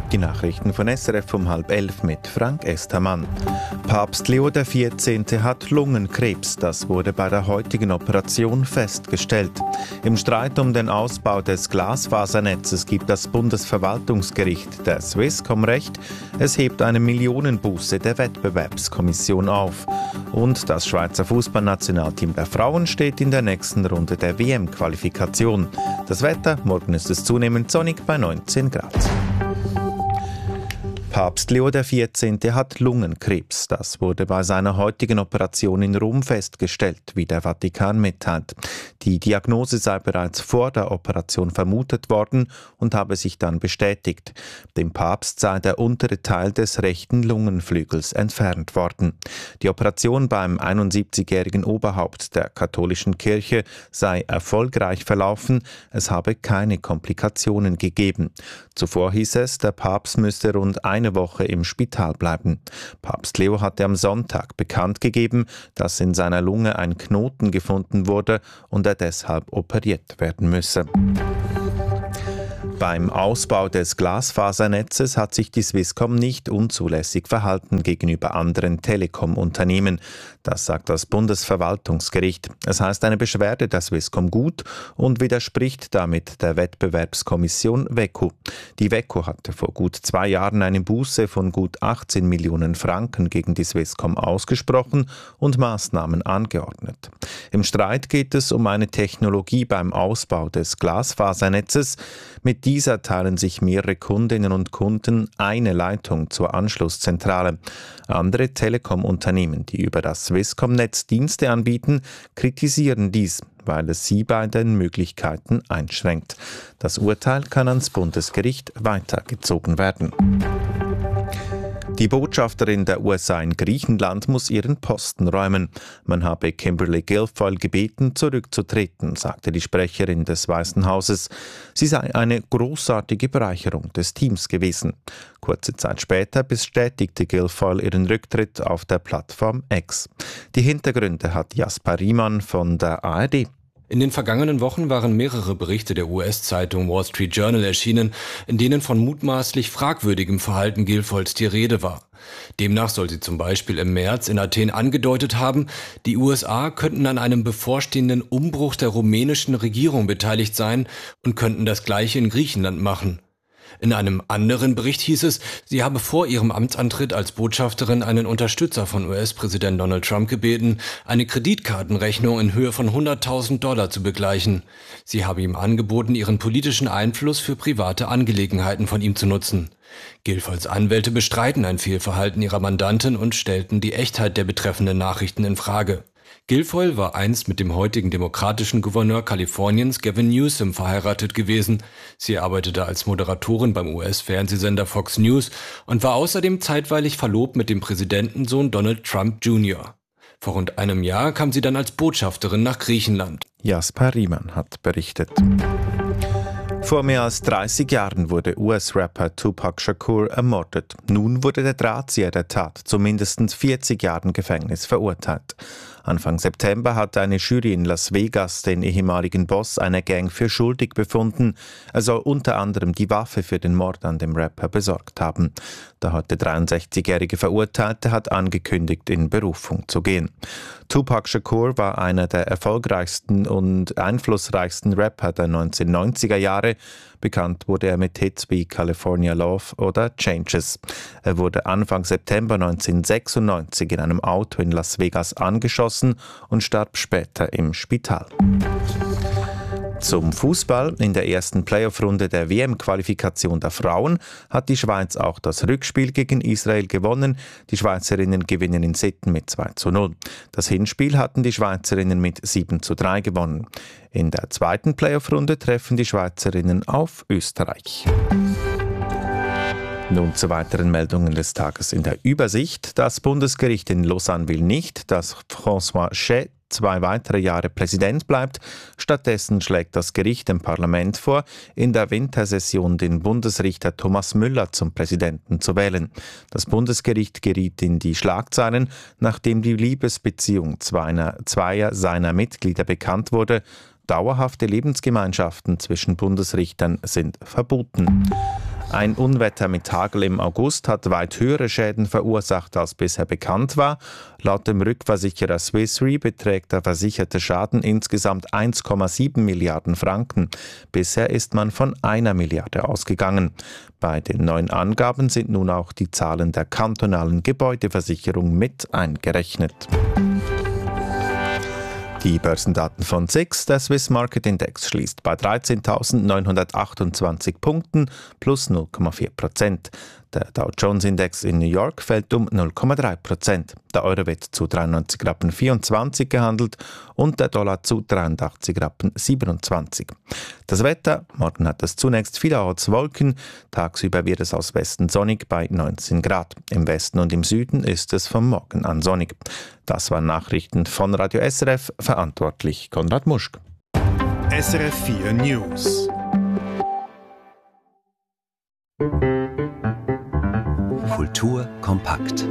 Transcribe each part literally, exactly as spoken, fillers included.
Die Nachrichten von S R F um halb elf mit Frank Estermann. Papst Leo der vierzehnte hat Lungenkrebs. Das wurde bei der heutigen Operation festgestellt. Im Streit um den Ausbau des Glasfasernetzes gibt das Bundesverwaltungsgericht der Swisscom recht. Es hebt eine Millionenbuße der Wettbewerbskommission auf. Und das Schweizer Fußballnationalteam der Frauen steht in der nächsten Runde der W M-Qualifikation. Das Wetter, morgen ist es zunehmend sonnig bei neunzehn Grad. Papst Leo der vierzehnte hat Lungenkrebs. Das wurde bei seiner heutigen Operation in Rom festgestellt, wie der Vatikan mitteilt. Die Diagnose sei bereits vor der Operation vermutet worden und habe sich dann bestätigt. Dem Papst sei der untere Teil des rechten Lungenflügels entfernt worden. Die Operation beim einundsiebzigjährigen Oberhaupt der katholischen Kirche sei erfolgreich verlaufen. Es habe keine Komplikationen gegeben. Zuvor hieß es, der Papst müsste rund eine Woche im Spital bleiben. Papst Leo hatte am Sonntag bekannt gegeben, dass in seiner Lunge ein Knoten gefunden wurde und er deshalb operiert werden müsse. Beim Ausbau des Glasfasernetzes hat sich die Swisscom nicht unzulässig verhalten gegenüber anderen Telekom-Unternehmen. Das sagt das Bundesverwaltungsgericht. Es heißt eine Beschwerde der Swisscom gut und widerspricht damit der Wettbewerbskommission W E C O. Die W E C O hatte vor gut zwei Jahren eine Buße von gut achtzehn Millionen Franken gegen die Swisscom ausgesprochen und Maßnahmen angeordnet. Im Streit geht es um eine Technologie beim Ausbau des Glasfasernetzes. Mit dieser teilen sich mehrere Kundinnen und Kunden eine Leitung zur Anschlusszentrale. Andere Telekom-Unternehmen, die über das Swisscom-Netz Dienste anbieten, kritisieren dies, weil es sie bei den Möglichkeiten einschränkt. Das Urteil kann ans Bundesgericht weitergezogen werden. Die Botschafterin der U S A in Griechenland muss ihren Posten räumen. Man habe Kimberly Guilfoyle gebeten, zurückzutreten, sagte die Sprecherin des Weißen Hauses. Sie sei eine großartige Bereicherung des Teams gewesen. Kurze Zeit später bestätigte Guilfoyle ihren Rücktritt auf der Plattform X. Die Hintergründe hat Jasper Riemann von der A R D. In den vergangenen Wochen waren mehrere Berichte der U S-Zeitung Wall Street Journal erschienen, in denen von mutmaßlich fragwürdigem Verhalten Guilfoyles die Rede war. Demnach soll sie zum Beispiel im März in Athen angedeutet haben, die U S A könnten an einem bevorstehenden Umbruch der rumänischen Regierung beteiligt sein und könnten das Gleiche in Griechenland machen. In einem anderen Bericht hieß es, sie habe vor ihrem Amtsantritt als Botschafterin einen Unterstützer von U S-Präsident Donald Trump gebeten, eine Kreditkartenrechnung in Höhe von hunderttausend Dollar zu begleichen. Sie habe ihm angeboten, ihren politischen Einfluss für private Angelegenheiten von ihm zu nutzen. Guilfoyles Anwälte bestreiten ein Fehlverhalten ihrer Mandantin und stellten die Echtheit der betreffenden Nachrichten in Frage. Guilfoyle war einst mit dem heutigen demokratischen Gouverneur Kaliforniens Gavin Newsom verheiratet gewesen. Sie arbeitete als Moderatorin beim U S-Fernsehsender Fox News und war außerdem zeitweilig verlobt mit dem Präsidentensohn Donald Trump Junior Vor rund einem Jahr kam sie dann als Botschafterin nach Griechenland. Jasper Riemann hat berichtet. Vor mehr als dreißig Jahren wurde U S-Rapper Tupac Shakur ermordet. Nun wurde der Drahtzieher der Tat zu mindestens vierzig Jahren Gefängnis verurteilt. Anfang September hatte eine Jury in Las Vegas den ehemaligen Boss einer Gang für schuldig befunden. Er soll unter anderem die Waffe für den Mord an dem Rapper besorgt haben. Der heute dreiundsechzigjährige Verurteilte hat angekündigt, in Berufung zu gehen. Tupac Shakur war einer der erfolgreichsten und einflussreichsten Rapper der neunzehnhundertneunziger Jahre. Bekannt wurde er mit Hits wie California Love oder Changes. Er wurde Anfang September neunzehnhundertsechsundneunzig in einem Auto in Las Vegas angeschossen und starb später im Spital. Zum Fußball. In der ersten Playoff-Runde der W M-Qualifikation der Frauen hat die Schweiz auch das Rückspiel gegen Israel gewonnen. Die Schweizerinnen gewinnen in Sitten mit zwei zu null. Das Hinspiel hatten die Schweizerinnen mit sieben zu drei gewonnen. In der zweiten Playoff-Runde treffen die Schweizerinnen auf Österreich. Nun zu weiteren Meldungen des Tages in der Übersicht. Das Bundesgericht in Lausanne will nicht, dass François Chet zwei weitere Jahre Präsident bleibt. Stattdessen schlägt das Gericht dem Parlament vor, in der Wintersession den Bundesrichter Thomas Müller zum Präsidenten zu wählen. Das Bundesgericht geriet in die Schlagzeilen, nachdem die Liebesbeziehung zweier, zweier seiner Mitglieder bekannt wurde. Dauerhafte Lebensgemeinschaften zwischen Bundesrichtern sind verboten. Ein Unwetter mit Hagel im August hat weit höhere Schäden verursacht, als bisher bekannt war. Laut dem Rückversicherer Swiss Re beträgt der versicherte Schaden insgesamt eins Komma sieben Milliarden Franken. Bisher ist man von einer Milliarde ausgegangen. Bei den neuen Angaben sind nun auch die Zahlen der kantonalen Gebäudeversicherung mit eingerechnet. Die Börsendaten von S I X, der Swiss Market Index, schließt bei dreizehntausendneunhundertachtundzwanzig Punkten plus null Komma vier Prozent. Der Dow Jones Index in New York fällt um null Komma drei Prozent. Der Euro wird zu dreiundneunzig Rappen vierundzwanzig gehandelt und der Dollar zu dreiundachtzig Rappen siebenundzwanzig. Das Wetter: Morgen hat es zunächst vielerorts Wolken, tagsüber wird es aus Westen sonnig bei neunzehn Grad. Im Westen und im Süden ist es vom Morgen an sonnig. Das waren Nachrichten von Radio S R F, verantwortlich Konrad Muschk. S R F vier News. Kultur kompakt.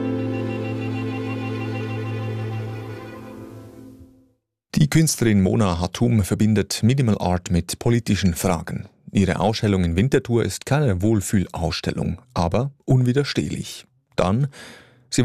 Die Künstlerin Mona Hatoum verbindet Minimal Art mit politischen Fragen. Ihre Ausstellung in Winterthur ist keine Wohlfühlausstellung, aber unwiderstehlich. Dann